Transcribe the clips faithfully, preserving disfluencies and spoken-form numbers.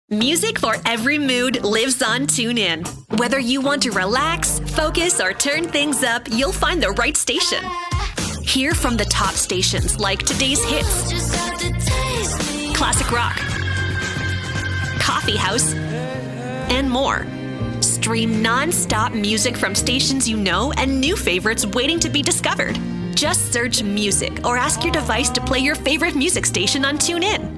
Music for every mood lives on TuneIn. Whether you want to relax, focus, or turn things up, you'll find the right station. Hear from the top stations like today's hits, classic rock, coffee house, and more. Stream non-stop music from stations you know and new favorites waiting to be discovered. Just search music or ask your device to play your favorite music station on TuneIn.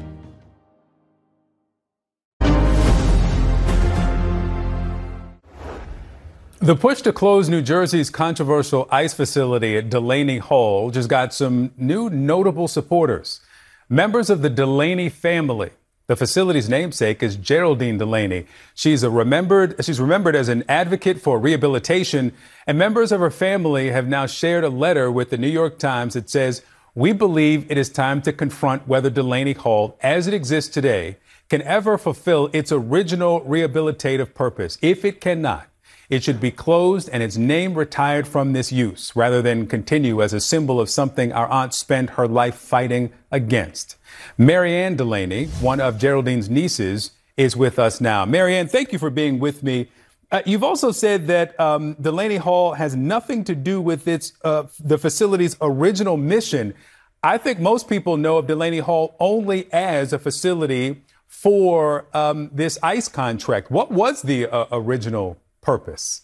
The push to close New Jersey's controversial ICE facility at Delaney Hall just got some new notable supporters. Members of the Delaney family. The facility's namesake is Geraldine Delaney. She's a remembered, she's remembered as an advocate for rehabilitation, and members of her family have now shared a letter with the New York Times that says, "We believe it is time to confront whether Delaney Hall, as it exists today, can ever fulfill its original rehabilitative purpose. If it cannot, it should be closed and its name retired from this use, rather than continue as a symbol of something our aunt spent her life fighting against." Marianne Delaney, one of Geraldine's nieces, is with us now. Marianne, thank you for being with me. Uh, you've also said that um, Delaney Hall has nothing to do with its uh, the facility's original mission. I think most people know of Delaney Hall only as a facility for um, this ICE contract. What was the uh, original purpose?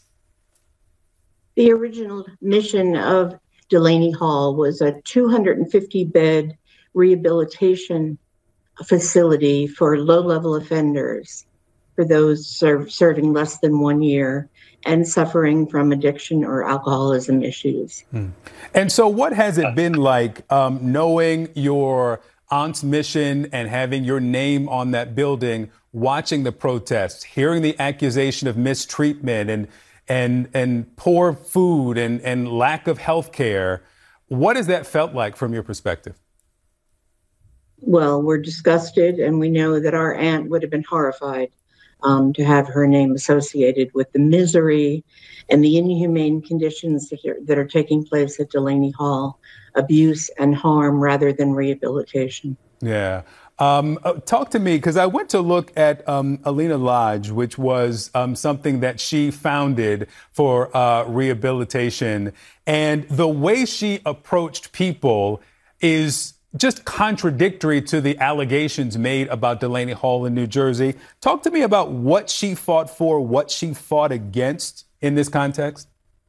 The original mission of Delaney Hall was a two hundred fifty bed rehabilitation facility for low-level offenders, for those serve, serving less than one year and suffering from addiction or alcoholism issues. Hmm. And so what has it been like um, knowing your aunt's mission and having your name on that building, watching the protests, hearing the accusation of mistreatment and and and poor food and, and lack of health care? What has that felt like from your perspective? Well, we're disgusted, and we know that our aunt would have been horrified um, to have her name associated with the misery and the inhumane conditions that are, that are taking place at Delaney Hall, abuse and harm rather than rehabilitation. Yeah. Um, uh, talk to me, because I went to look at um, Alina Lodge, which was um, something that she founded for uh, rehabilitation. And the way she approached people is just contradictory to the allegations made about Delaney Hall in New Jersey. Talk to me about what she fought for, what she fought against in this context.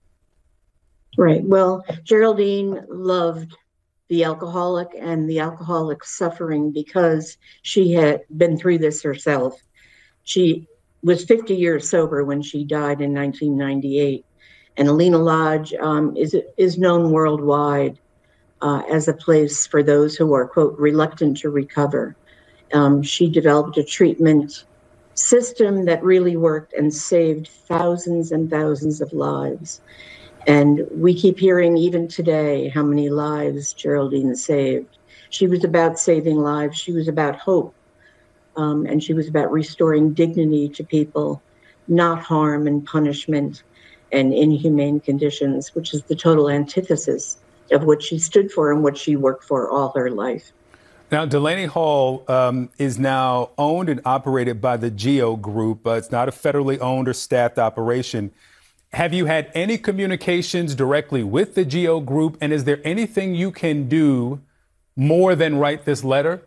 Right. Well, Geraldine loved the alcoholic and the alcoholic suffering because she had been through this herself. She was fifty years sober when she died in nineteen ninety-eight. And Alina Lodge um, is, is known worldwide uh, as a place for those who are, quote, reluctant to recover. Um, she developed a treatment system that really worked and saved thousands and thousands of lives. And we keep hearing even today how many lives Geraldine saved. She was about saving lives. She was about hope. Um, and she was about restoring dignity to people, not harm and punishment and inhumane conditions, which is the total antithesis of what she stood for and what she worked for all her life. Now, Delaney Hall um, is now owned and operated by the GEO Group. Uh, it's not a federally owned or staffed operation. Have you had any communications directly with the GEO Group? And is there anything you can do more than write this letter?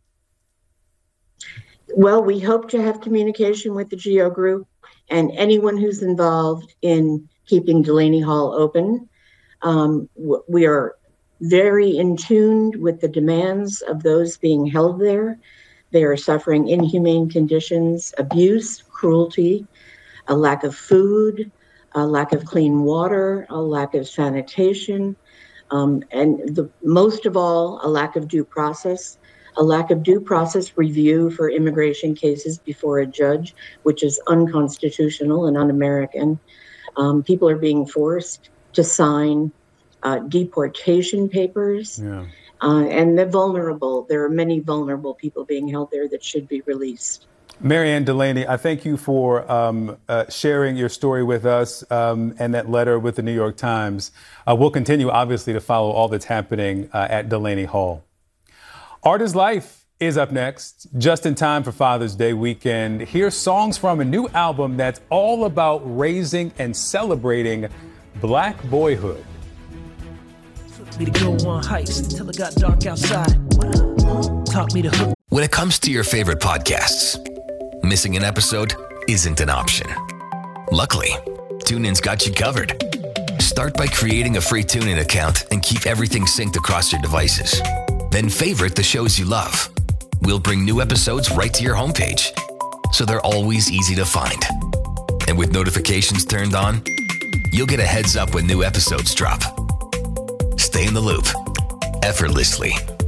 Well, we hope to have communication with the GEO Group and anyone who's involved in keeping Delaney Hall open. Um, we are very in tune with the demands of those being held there. They are suffering inhumane conditions, abuse, cruelty, a lack of food, a lack of clean water, a lack of sanitation, um, and the, most of all, a lack of due process, a lack of due process review for immigration cases before a judge, which is unconstitutional and un-American. Um, people are being forced to sign uh, deportation papers, yeah. uh, and they're vulnerable. There are many vulnerable people being held there that should be released. Marianne Delaney, I thank you for um, uh, sharing your story with us um, and that letter with the New York Times. Uh, we'll continue, obviously, to follow all that's happening uh, at Delaney Hall. Art is life. is up next. Just in time for Father's Day weekend, here's songs from a new album that's all about raising and celebrating Black boyhood. Me to go on hikes until it got dark outside. Taught me to hook. When it comes to your favorite podcasts, missing an episode isn't an option. Luckily, TuneIn's got you covered. Start by creating a free TuneIn account and keep everything synced across your devices. Then favorite the shows you love. We'll bring new episodes right to your homepage, so they're always easy to find. And with notifications turned on, you'll get a heads up when new episodes drop. Stay in the loop effortlessly